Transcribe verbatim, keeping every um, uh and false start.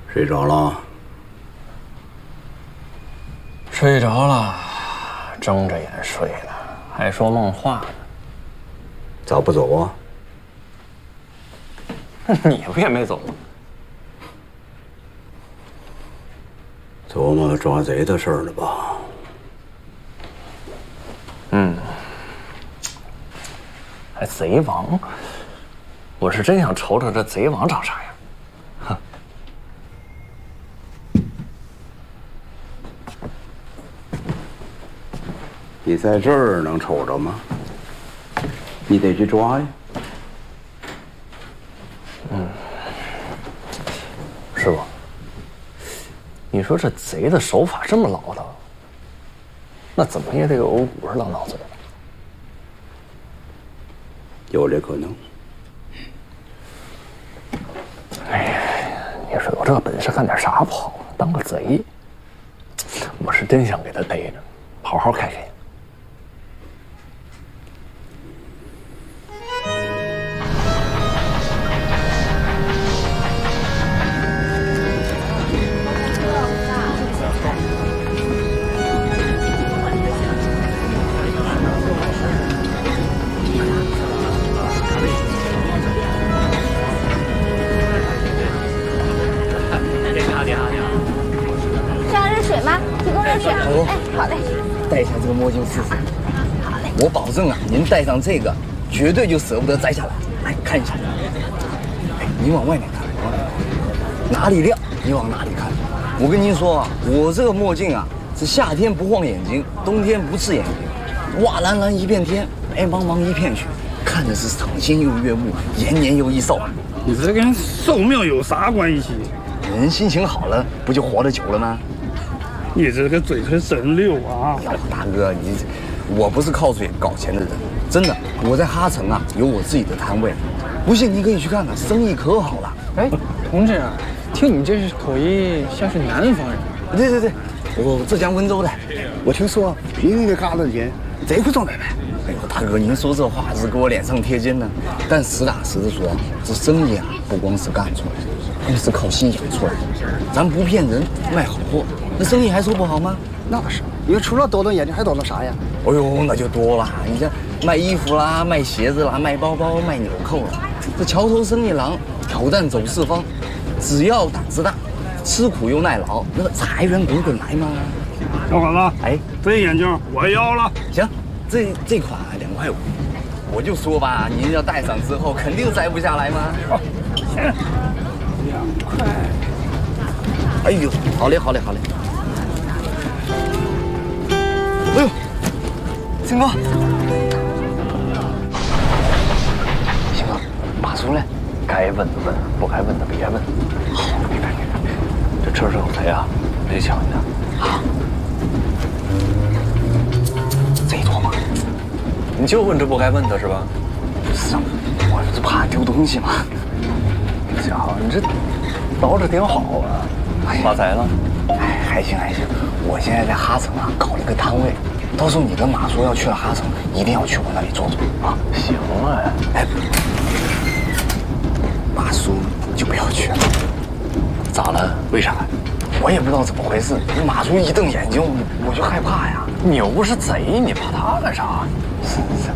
睡着了？ 睡着了，睁着眼睡呢，还说梦话呢。 咋不走啊？ 你不也没走吗？ 琢磨抓贼的事儿了吧？ 嗯。还贼王，我是真想瞅瞅这贼王长啥样。哼。 你在这儿能瞅着吗？你得去抓呀。 嗯。师傅，你说这贼的手法这么老道，那怎么也得有五十郎当岁了。 有这可能。 哎呀，你说有这个本事干点啥不好？当个贼，我是真想给他逮着，好好开开。 戴一下这个墨镜试试。好嘞，我保证啊，您戴上这个，绝对就舍不得摘下来。来看一下，哎，你往外面看，往外面看，哪里亮你往哪里看。我跟您说啊，我这个墨镜啊，是夏天不晃眼睛，冬天不刺眼睛。哇蓝蓝一片天，白茫茫一片雪，看着是赏心又悦目，延年又益寿。 你这跟寿命有啥关系？ 人心情好了，不就活得久了吗？ 你这个嘴唇真溜啊！ 哎呀，大哥，你我不是靠嘴搞钱的人，真的，我在哈城啊有我自己的摊位，不信你可以去看看，生意可好了。 哎，同志啊，听你这口音像是南方人。 对对对，我浙江温州的。 我听说您那旮瘩钱贼会赚买卖。 哎呦，大哥，您说这话是给我脸上贴金呢。但实打实的说，这生意啊不光是干出来的，更是靠心养出来的。咱不骗人，卖好货。那生意还说不好吗？ 那是，因为除了多瞪眼睛，还多弄啥呀？ 哎呦，那就多了。你像卖衣服啦，卖鞋子啦，卖包包，卖纽扣啦，这桥头生意郎，挑担走四方，只要胆子大，吃苦又耐劳，那个财源滚滚来嘛。 小伙子， 哎， 这眼镜我要了。 行，这这款两块五，我就说吧，您要戴上之后，肯定摘不下来嘛。 好，行，两块。 哎呦，好嘞，好嘞，好嘞。哎呦，星哥，星哥，马叔呢？ 该问的问，不该问的别问。好，你看，你看，这车上有贼啊，别抢你的。啊， 贼多吗？ 你就问这不该问的是吧？ 是啊，我这怕丢东西嘛。 这家伙，你这捯饬挺好啊。发财了？ 哎，还行还行。我现在在哈城啊搞了个摊位，到时候你跟马叔要去了哈城，一定要去我那里坐坐啊。 行啊， 哎，马叔就不要去了。 咋了？为啥？ 我也不知道怎么回事，马叔一瞪眼睛，我就害怕呀。 你又不是贼，你怕他干啥？ 是是，